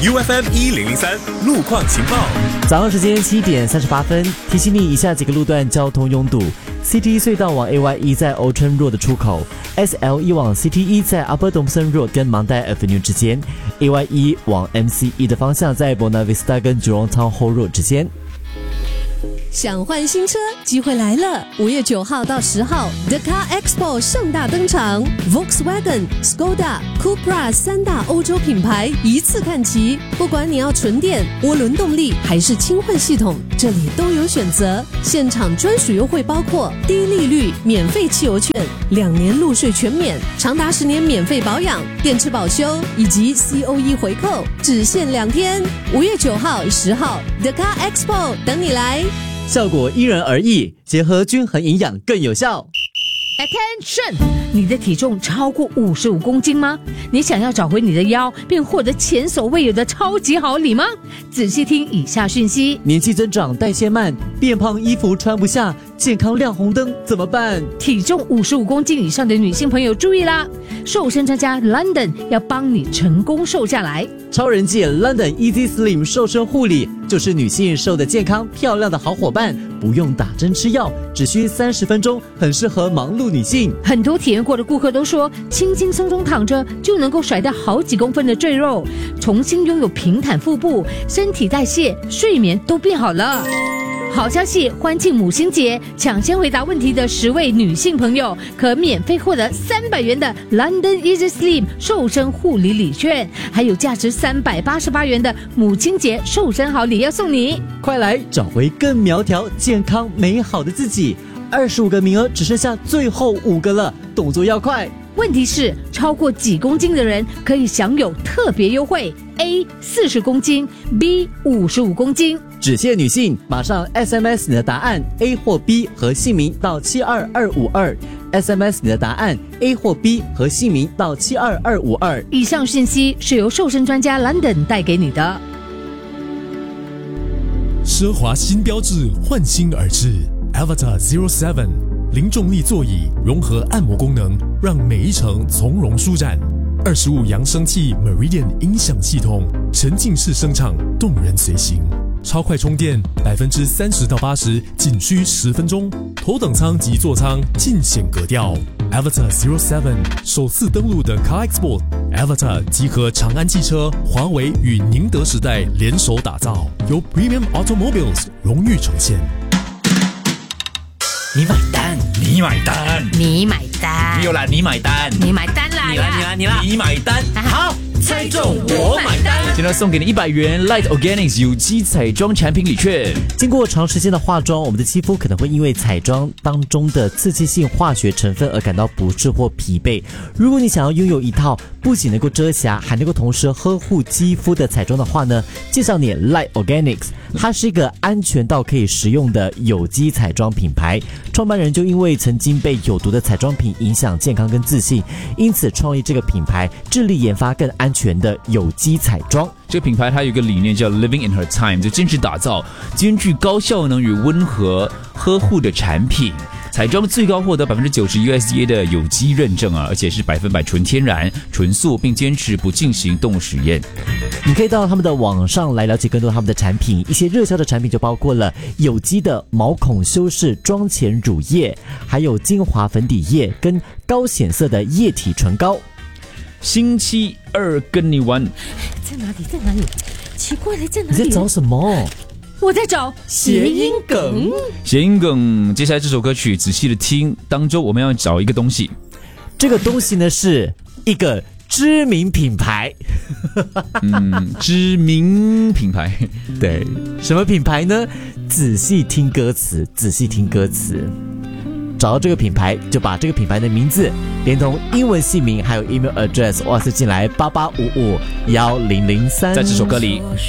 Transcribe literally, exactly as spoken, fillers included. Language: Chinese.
U F M 一零零三路况情报， 早上时间七点三十八分，提醒你以下几个路段交通拥堵。C T 一隧道往 A Y 一在 Outram Road 的出口 ，S L 一往 C T 一在 Upper Thomson Road 跟 Mandai Avenue 之间 ，A Y 一往 M C 一的方向在 Buona Vista 跟 Jurong Town Hall Road 之间。 想换新车，机会来了！五月九号到十号 ，The Car Expo 盛大登场 ，Volkswagen、Skoda、Cupra 三大欧洲品牌一次看齐。不管你要纯电、涡轮动力还是轻混系统，这里都有选择。现场专属优惠包括低利率、免费汽油券、两年路税全免、长达十年免费保养、电池保修以及 C O E 回扣，只限两天。五月九号、十号 ，The Car Expo 等你来。 效果因人而异，结合均衡营养更有效。 Attention！ 你的体重超过五十五公斤吗？你想要找回你的腰，并获得前所未有的超级好礼吗？仔细听以下讯息： 年纪增长，代谢慢，变胖，衣服穿不下，健康亮红灯，怎么办？ 体重五十五公斤以上的女性朋友注意啦！瘦身专家 London 要帮你成功瘦下来。 超人气 London Easy Slim 瘦身护理就是女性瘦得健康漂亮的好伙伴，不用打针吃药，只需三十分钟，很适合忙碌女性。 很多体验过的顾客都说，轻轻松松躺着就能够甩掉好几公分的赘肉，重新拥有平坦腹部，身体代谢、睡眠都变好了。好消息！欢庆母亲节，抢先回答问题的十位女性朋友可免费获得三百元的 London Easy Slim 瘦身护理礼券，还有价值三百八十八元的母亲节瘦身好礼要送你。 快来找回更苗条、健康、美好的自己！二十五个名额只剩下最后五个了，动作要快。 问题是，超过几公斤的人可以享有特别优惠 ：A 四十公斤 ，B 五十五公斤。 只限女性，马上 S M S 你的答案 A 或 B 和姓名到七二二五二 ，S M S 你的答案 A 或 B 和姓名到七二二五二。 以上信息是由瘦身专家 London 带给你的。 奢华新标志焕新而至 ，Avatar Zero Seven 零重力座椅融合按摩功能，让每一程从容舒展。二十五扬声器 Meridian 音响系统，沉浸式声场，动人随行。超快充电，百分之三十到八十，仅需十分钟。头等舱及座舱尽显格调。Avatar Zero Seven 首次登陆的 Car Expo。Avatar 集合长安汽车、华为与宁德时代联手打造，由 Premium Automobiles 荣誉呈现。 你买单，你买单， 你买单， 没有啦，你买单， 你买单啦！ 你来，你来，你来，你买单，好。猜中我买单！现在送给你一百元 Light Organics 有机彩妆产品礼券。 经过长时间的化妆，我们的肌肤可能会因为彩妆当中的刺激性化学成分而感到不适或疲惫。如果你想要拥有一套不仅能够遮瑕，还能够同时呵护肌肤的彩妆的话呢，介绍你 Light Organics， 它是一个安全到可以食用的有机彩妆品牌。创办人就因为曾经被有毒的彩妆品影响健康跟自信，因此创立这个品牌，致力研发更安全的有机彩妆。 这个品牌它有一个理念叫 Living in Her Time， 就坚持打造兼具高效能与温和呵护的产品。彩妆最高获得 百分之九十 U S D A 的有机认证啊，而且是百分百纯天然、纯素，并坚持不进行动物实验。 你可以到他们的网上来了解更多他们的产品，一些热销的产品就包括了有机的毛孔修饰妆前乳液，还有精华粉底液跟高显色的液体唇膏。 星期二跟你玩， 在哪里？在哪里？奇怪了，在哪里？ 你在找什么？ 我在找谐音梗。 谐音梗，接下来这首歌曲仔细的听，当中我们要找一个东西。 这个东西呢是一个知名品牌。 嗯，知名品牌， 对，什么品牌呢？仔细听歌词，仔细听歌词。找到这个品牌，就把这个品牌的名字连同英文姓名还有 email address 哇塞进来八八五五一零零三。 在这首歌里